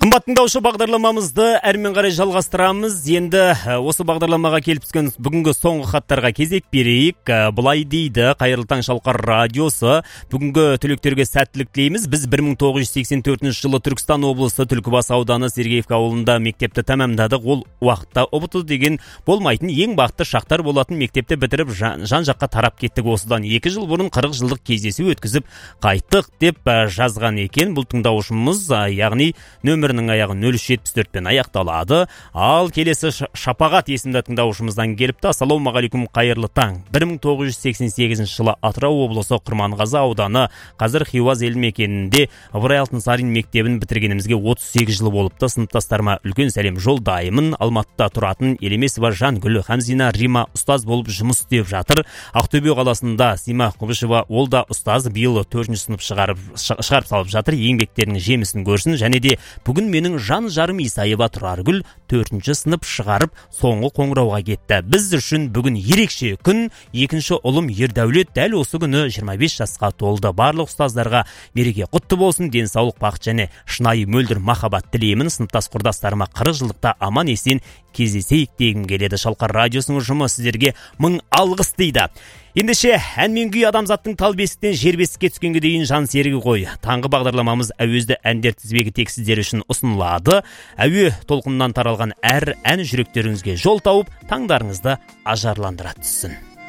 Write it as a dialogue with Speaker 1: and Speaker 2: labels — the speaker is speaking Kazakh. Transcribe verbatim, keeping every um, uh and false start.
Speaker 1: Қымбат тыңдаушы, бағдарламамызды әрмен қарай жалғастырамыз. Енді осы бағдарламаға келіп түскен бүгінгі соңғы хаттарға кезек берейік. Бұлай дейді: қайырлы таң Шалқар радиосы. Бүгінгі түлектерге сәттілік тілейміз. Біз бір мың тоғыз жүз сексен төртінші жылы Түркістан облысы Түлкібас ауданы Сергеевка ауылында мектепті тәмамдадық. Ол уақытта ұбт деген болмайтын ең бақытты шақтар болатын мектепті бітіріп жан, жан жаққа тарап кеттік. Осыдан екі жыл бұрын қырық жылдық кездесу өткізіп қайттық деп жазған екен бұл тыңдаушымыз. Яғни нөмірінің аяғы нөл үш жетпіс төртпен аяқталады. Ал келесі Шапағат есімді тыңдаушымыздан келіпті. Ассалаумағалейкум, қайырлы таң. бір мың тоғыз жүз сексен сегізінші жылы Атырау облысы Құрманғазы ауданы, қазір Хиуаз елді мекенінде Ыбырай Алтынсарин мектебін бітіргенімізге отыз сегіз жыл болыпты. Сыныптастарыма үлкен сәлем жолдаймын. Алматыда тұратын Елемесова Жангүл, Хамзина Рима ұстаз болып жұмыс істеп жатыр. Ақтөбе қаласында Сима Құбышева, ол да ұстаз, биыл төртінші сынып шығарып шығарып салып жатыр. Еңбектерінің жемісін көрсін. Және де бүгін менің жан жарым Исаева Тұраргүл төртінші сынып шығарып соңғы қоңырауға кетті. Біз үшін бүгін ерекше күн. Екінші ұлым Ердәулет дәл осы күні жиырма бес жасқа толды. Барлық ұстаздарға мереке құтты болсын, денсаулық, бақыт және шынайы мөлдір махаббат тілеймін. Сыныптас құрдастарыма қырық жылдықта аман есен кездесейік дегім келеді. Шалқар радиосының ұжымы сіздерге мың алғыс дейді. Ендеше ән мен күй адамзаттың тал бесіктен жер бесікке түскенге дейін жан серігі ғой. Таңғы бағдарламамыз әуезді әндер тізбегі тек сіздер үшін ұсынылады. Әуе толқынынан таралған әр ән жүректеріңізге жол тауып, таңдарыңызды ажарландыра түссін.